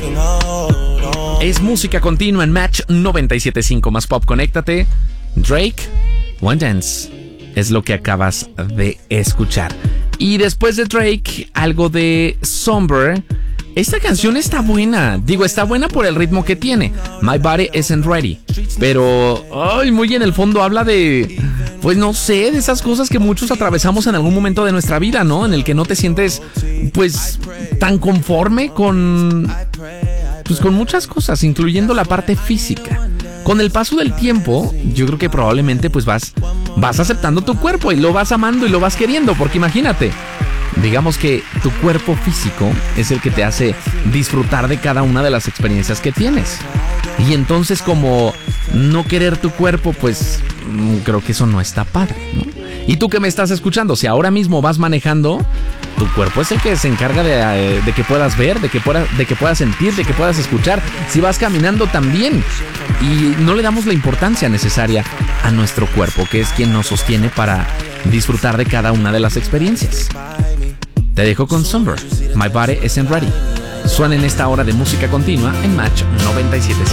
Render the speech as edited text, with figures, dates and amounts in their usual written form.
Es música continua en Match 97.5 más pop. Conéctate. Drake, One Dance es lo que acabas de escuchar. Y después de Drake, algo de Somber. Esta canción está buena. Digo, está buena por el ritmo que tiene. My Body Isn't Ready. Pero, muy en el fondo habla de, pues no sé, de esas cosas que muchos atravesamos en algún momento de nuestra vida, ¿no? En el que no te sientes, pues, tan conforme con muchas cosas, incluyendo la parte física. Con el paso del tiempo, yo creo que probablemente pues vas aceptando tu cuerpo y lo vas amando y lo vas queriendo, porque imagínate, digamos que tu cuerpo físico es el que te hace disfrutar de cada una de las experiencias que tienes. Y entonces, como no querer tu cuerpo, pues creo que eso no está padre, ¿no? Y tú que me estás escuchando, si ahora mismo vas manejando, tu cuerpo es el que se encarga de que puedas ver, de que puedas sentir, de que puedas escuchar. Si vas caminando también. Y no le damos la importancia necesaria a nuestro cuerpo, que es quien nos sostiene para disfrutar de cada una de las experiencias. Te dejo con Somber, My Body Isn't Ready. Suena en esta hora de música continua en Match 97.5.